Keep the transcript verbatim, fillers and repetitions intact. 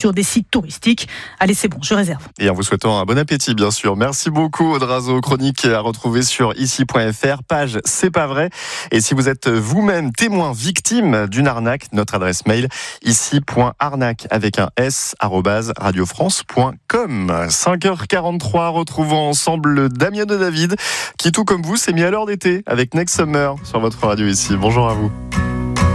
sur des sites touristiques. Allez, c'est bon, je réserve. Et en vous souhaitant un bon appétit, bien sûr. Merci beaucoup, Aude Razeau. Chronique à retrouver sur ici point f r, page C'est pas vrai. Et si vous êtes vous-même témoin, victime d'une arnaque, notre adresse mail ici point arnaque avec un s arobase radiofrance point com. cinq heures quarante-trois, retrouvons ensemble Damien de David qui, tout comme vous, s'est mis à l'heure d'été avec Next Summer sur votre radio ici. Bonjour à vous.